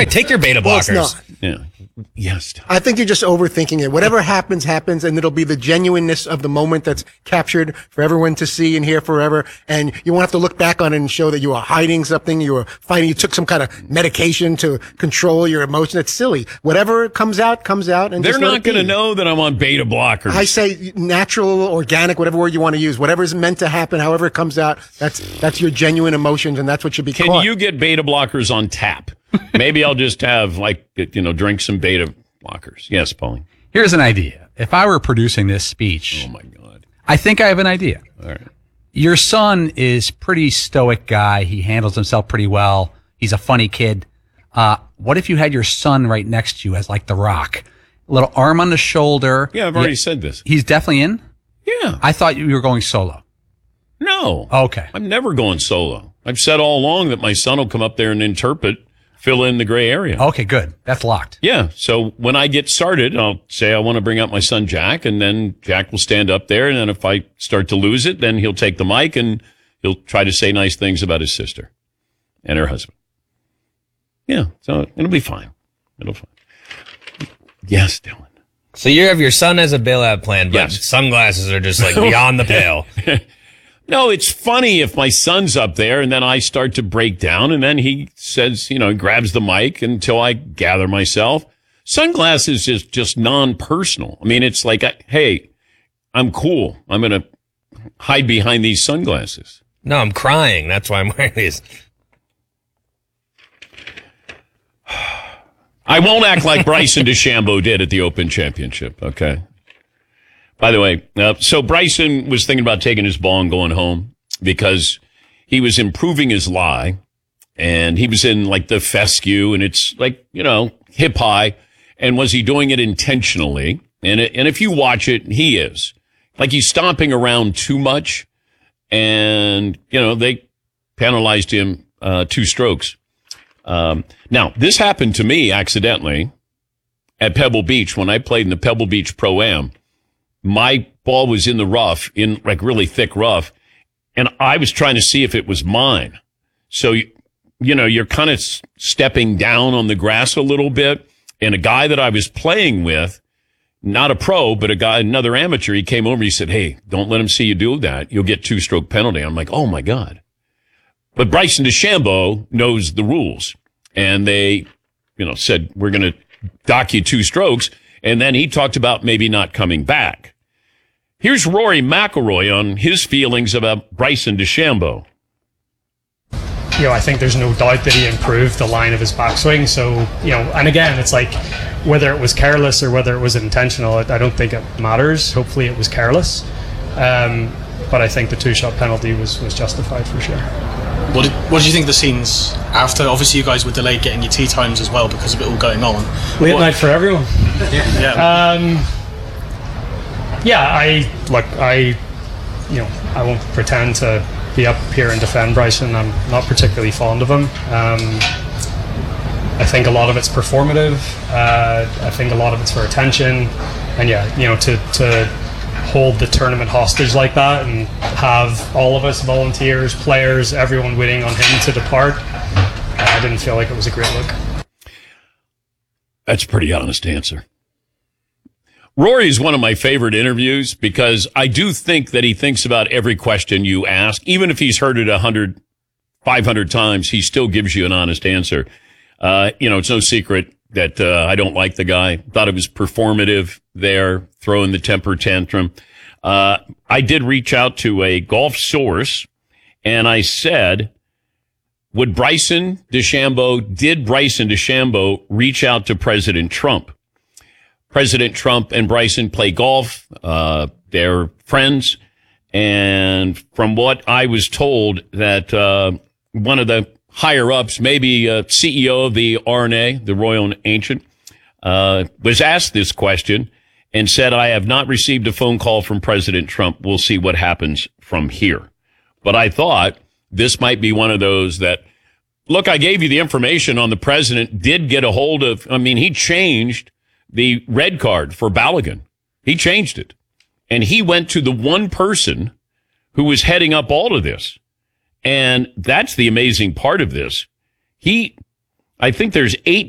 right, take your beta Well, it's blockers. not. Yeah. Yes. I think you're just overthinking it. Whatever happens, happens, and it'll be the genuineness of the moment that's captured for everyone to see and hear forever. And you won't have to look back on it and show that you were hiding something, you were fighting, you took some kind of medication to control your emotion. It's silly. Whatever comes out, and They're just let not it be. going to know that I'm on beta blockers. I say natural, organic, whatever word you want to use. Whatever's meant to happen, however it comes out, that's your genuine emotions, and that's what should be Can caught. you get beta blockers on tap? Maybe I'll just have, drink some beta blockers. Yes, Pauline. Here's an idea. If I were producing this speech, Oh, my God. I think I have an idea. All right. Your son is pretty stoic guy. He handles himself pretty well. He's a funny kid. What if you had your son right next to you as like The Rock? A little arm on the shoulder. Yeah, I've already said this. He's definitely in? Yeah. I thought you were going solo. No. Okay. I'm never going solo. I've said all along that my son will come up there and fill in the gray area. Okay, good. That's locked. Yeah. So when I get started, I'll say I want to bring up my son Jack, and then Jack will stand up there. And then if I start to lose it, then he'll take the mic and he'll try to say nice things about his sister and her husband. Yeah. So it'll be fine. It'll be fine. Yes, Dylan. So you have your son as a bailout plan, but Yes. sunglasses are just like beyond the pale. No, it's funny if my son's up there and then I start to break down and then he says, grabs the mic until I gather myself. Sunglasses is just non-personal. I mean, it's like, hey, I'm cool. I'm going to hide behind these sunglasses. No, I'm crying. That's why I'm wearing these. I won't act like Bryson DeChambeau did at the Open Championship, okay? By the way, so Bryson was thinking about taking his ball and going home because he was improving his lie, and he was in, like, the fescue, and it's, like, hip high, and was he doing it intentionally? And if you watch it, he is. Like, he's stomping around too much, and, they penalized him 2 strokes. Now, this happened to me accidentally at Pebble Beach when I played in the Pebble Beach Pro-Am. My ball was in the rough, in like really thick rough, and I was trying to see if it was mine. So, you're kind of stepping down on the grass a little bit, and a guy that I was playing with, not a pro, but another amateur, he came over, he said, hey, don't let him see you do that. You'll get 2-stroke penalty. I'm like, oh my God. But Bryson DeChambeau knows the rules, and they, said, we're going to dock you 2 strokes. And then he talked about maybe not coming back. Here's Rory McIlroy on his feelings about Bryson DeChambeau. I think there's no doubt that he improved the line of his backswing. So, and again, it's like whether it was careless or whether it was intentional, I don't think it matters. Hopefully it was careless. But I think the 2-shot penalty was justified for sure. What did you think of the scenes after? Obviously, you guys were delayed getting your tee times as well because of it all going on. Late night for everyone. Yeah. I won't pretend to be up here and defend Bryson. I'm not particularly fond of him. I think a lot of it's performative. I think a lot of it's for attention. And to hold the tournament hostage like that and have all of us volunteers, players, everyone waiting on him to depart, I didn't feel like it was a great look. That's a pretty honest answer. Rory is one of my favorite interviews because I do think that he thinks about every question you ask. Even if he's heard it 100, 500 times, he still gives you an honest answer. It's no secret that I don't like the guy. Thought it was performative there, throwing the temper tantrum. I did reach out to a golf source, and I said, did Bryson DeChambeau reach out to President Trump? President Trump and Bryson play golf. They're friends. And from what I was told, that one of the higher-ups, maybe CEO of the RNA, the Royal Ancient, was asked this question and said, I have not received a phone call from President Trump. We'll see what happens from here. But I thought this might be one of those that, look, I gave you the information on the president, did get a hold of, he changed the red card for Balogun. He changed it. And he went to the one person who was heading up all of this. And that's the amazing part of this. I think there's 8